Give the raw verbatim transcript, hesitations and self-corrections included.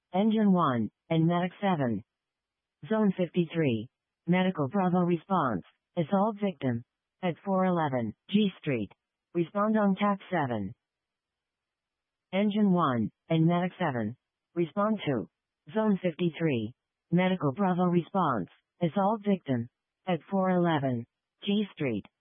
Engine one, and Medic seven. Zone fifty-three. Medical Bravo response. Assault victim. At four eleven, G Street. Respond on T A C seven. Engine one, and Medic seven. Respond to. Zone fifty-three. Medical Bravo response. Assault victim. At four eleven, G Street.